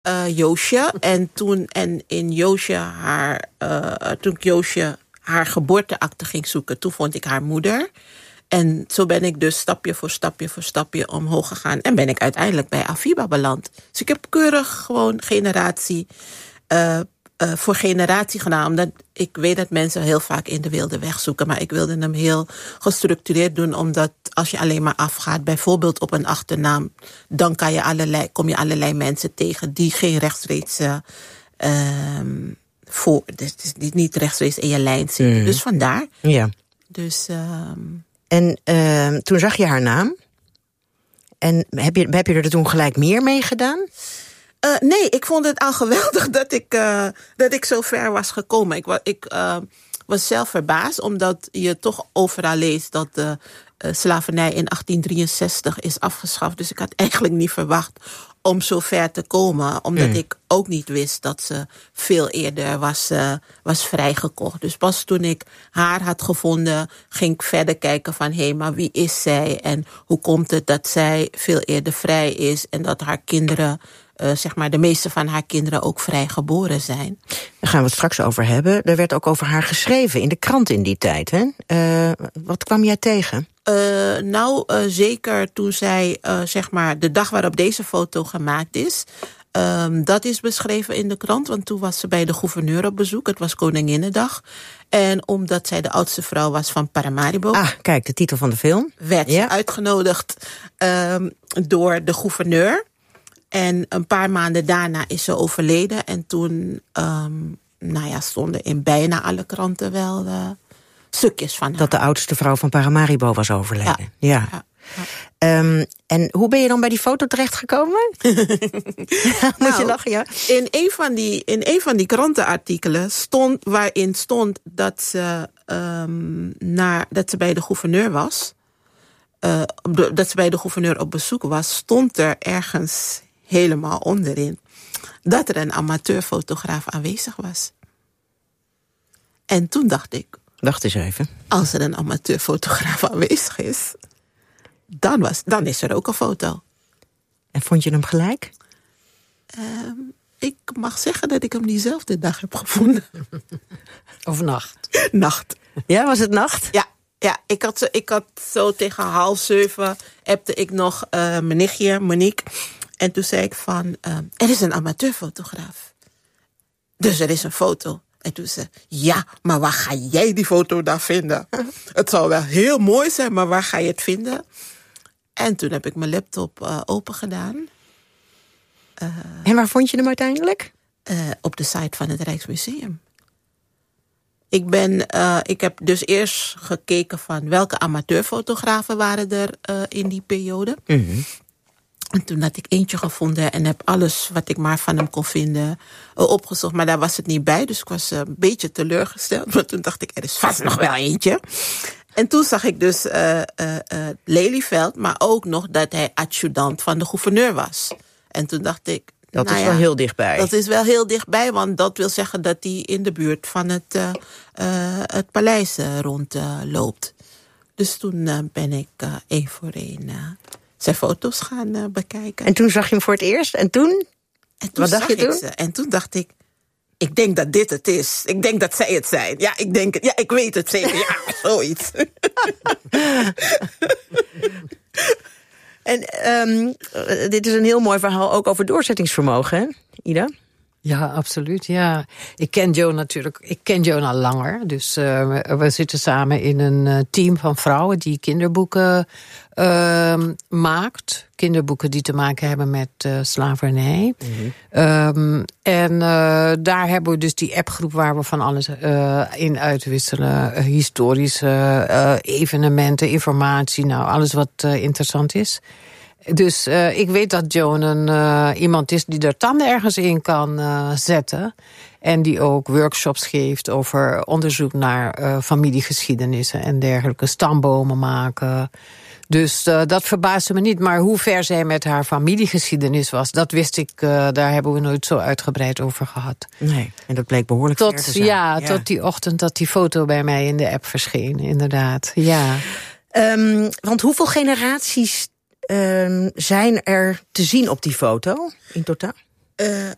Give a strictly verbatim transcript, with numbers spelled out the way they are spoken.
uh, Joosje. En toen en in Joosje haar, uh, toen ik Joosje haar geboorteakte ging zoeken, toen vond ik haar moeder. En zo ben ik dus stapje voor stapje voor stapje omhoog gegaan. En ben ik uiteindelijk bij Afiba beland. Dus ik heb keurig gewoon generatie uh, uh, voor generatie gedaan. Omdat ik weet dat mensen heel vaak in de wilde weg zoeken. Maar ik wilde hem heel gestructureerd doen. Omdat als je alleen maar afgaat, bijvoorbeeld op een achternaam, dan kan je allerlei, kom je allerlei mensen tegen die geen rechtstreeks uh, um, voor, dus niet rechtstreeks in je lijn zitten. Mm. Dus vandaar. Ja. Dus... Um, En uh, toen zag je haar naam. En heb je, heb je er toen gelijk meer mee gedaan? Uh, nee, ik vond het al geweldig dat ik, uh, dat ik zo ver was gekomen. Ik, ik uh, was zelf verbaasd, omdat je toch overal leest dat de uh, slavernij in achttien drieënzestig is afgeschaft. Dus ik had eigenlijk niet verwacht om zo ver te komen. Omdat mm. ik ook niet wist dat ze veel eerder was, uh, was vrijgekocht. Dus pas toen ik haar had gevonden, ging ik verder kijken van, hé, hey, maar wie is zij? En hoe komt het dat zij veel eerder vrij is en dat haar kinderen, uh, zeg maar de meeste van haar kinderen ook vrij geboren zijn? Daar gaan we het straks over hebben. Er werd ook over haar geschreven in de krant in die tijd, hè? Uh, wat kwam jij tegen? Uh, nou, uh, zeker toen zij, uh, zeg maar, de dag waarop deze foto gemaakt is, um, dat is beschreven in de krant, want toen was ze bij de gouverneur op bezoek. Het was Koninginnedag. En omdat zij de oudste vrouw was van Paramaribo. Ah, kijk, de titel van de film. Werd ja. ze uitgenodigd um, door de gouverneur. En een paar maanden daarna is ze overleden. En toen, um, nou ja, stonden in bijna alle kranten wel Uh, stukjes van haar. Dat de oudste vrouw van Paramaribo was overleden. Ja. ja. ja. Um, en hoe ben je dan bij die foto terechtgekomen? Moet nou, je lachen, ja? In een van die, in een van die krantenartikelen stond, waarin stond dat ze, um, naar, dat ze bij de gouverneur was, uh, dat ze bij de gouverneur op bezoek was, stond er ergens helemaal onderin dat er een amateurfotograaf aanwezig was. En toen dacht ik, Wacht eens even. Als er een amateurfotograaf aanwezig is, dan, was, dan is er ook een foto. En vond je hem gelijk? Um, ik mag zeggen dat ik hem diezelfde dag heb gevonden. Of nacht? Nacht. Ja, was het nacht? Ja, ja ik, had zo, ik had zo tegen half zeven appte ik nog uh, mijn nichtje, Monique. En toen zei ik van, uh, er is een amateurfotograaf. Dus er is een foto. En toen zei ja, maar waar ga jij die foto dan vinden? Het zou wel heel mooi zijn, maar waar ga je het vinden? En toen heb ik mijn laptop uh, open gedaan. Uh, en waar vond je hem uiteindelijk? Uh, op de site van het Rijksmuseum. Ik, ben, uh, ik heb dus eerst gekeken van welke amateurfotografen waren er uh, in die periode. Mm-hmm. En toen had ik eentje gevonden en heb alles wat ik maar van hem kon vinden uh, opgezocht. Maar daar was het niet bij, dus ik was uh, een beetje teleurgesteld. Maar toen dacht ik, er is vast nog wel eentje. En toen zag ik dus uh, uh, uh, Lelyveld, maar ook nog dat hij adjudant van de gouverneur was. En toen dacht ik, dat nou is ja, wel heel dichtbij. Dat is wel heel dichtbij, want dat wil zeggen dat hij in de buurt van het, uh, uh, het paleis uh, rondloopt. Uh, dus toen uh, ben ik uh, één voor één uh, zijn foto's gaan uh, bekijken. En toen zag je hem voor het eerst? En toen? En toen Wat dacht je toen? Ze, en toen dacht ik, ik denk dat dit het is. Ik denk dat zij het zijn. Ja, ik denk het. Ja, ik weet het zeker. Ja, zoiets. En um, dit is een heel mooi verhaal ook over doorzettingsvermogen, hè, Ida? Ja, absoluut. Ja. Ik ken Joan natuurlijk. Ik ken Joan al langer. Dus uh, we, we zitten samen in een uh, team van vrouwen die kinderboeken uh, maakt. Kinderboeken die te maken hebben met uh, slavernij. Mm-hmm. Um, en uh, daar hebben we dus die appgroep waar we van alles uh, in uitwisselen. Uh, historische uh, evenementen, informatie, nou alles wat uh, interessant is. Dus uh, ik weet dat Joan een, uh, iemand is die er tanden ergens in kan uh, zetten. En die ook workshops geeft over onderzoek naar uh, familiegeschiedenissen en dergelijke. Stambomen maken. Dus uh, dat verbaasde me niet. Maar hoe ver zij met haar familiegeschiedenis was, dat wist ik, uh, daar hebben we nooit zo uitgebreid over gehad. Nee, en dat bleek behoorlijk tot, ver te zijn. Ja, ja, tot die ochtend dat die foto bij mij in de app verscheen, inderdaad. Ja. Um, want hoeveel generaties Um, zijn er te zien op die foto in totaal? Uh,